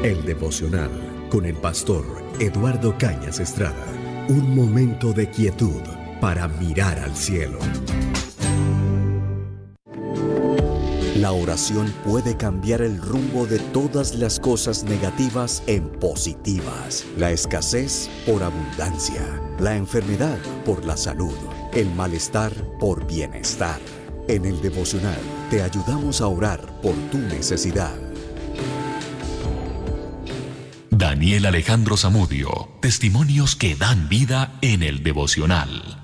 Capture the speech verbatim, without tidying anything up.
El devocional con el pastor Eduardo Cañas Estrada. Un momento de quietud para mirar al cielo. La oración puede cambiar el rumbo de todas las cosas negativas en positivas. La escasez por abundancia, la enfermedad por la salud, el malestar por bienestar. En el devocional te ayudamos a orar por tu necesidad. Daniel Alejandro Zamudio, testimonios que dan vida en el devocional.